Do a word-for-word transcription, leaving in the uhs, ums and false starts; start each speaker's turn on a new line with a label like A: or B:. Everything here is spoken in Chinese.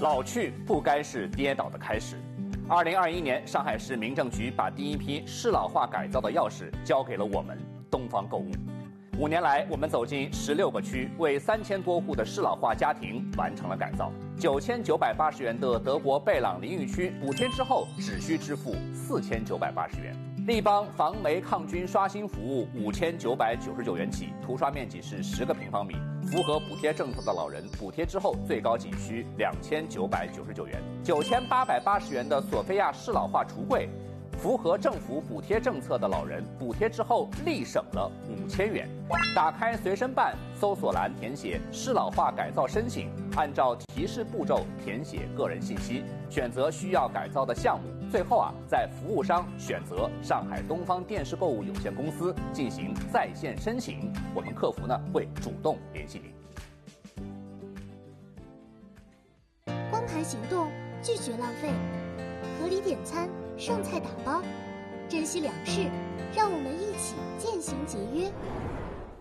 A: 老去不该是跌倒的开始。二零二一年，上海市民政局把第一批适老化改造的钥匙交给了我们东方购物。五年来，我们走进十六个区，为三千多户的适老化家庭完成了改造。九千九百八十元的德国贝朗淋浴区补贴之后，只需支付四千九百八十元。立邦防霉抗菌刷新服务五千九百九十九元起，涂刷面积是十个平方米。符合补贴政策的老人，补贴之后最高仅需两千九百九十九元。九千八百八十元的索菲亚适老化橱柜，符合政府补贴政策的老人，补贴之后立省了五千元。打开随身办，搜索栏填写适老化改造申请，按照提示步骤填写个人信息，选择需要改造的项目。最后啊，在服务商选择上海东方电视购物有限公司进行在线申请，我们客服呢会主动联系您。
B: 光盘行动，拒绝浪费，合理点餐，剩菜打包，珍惜粮食，让我们一起渐行节约。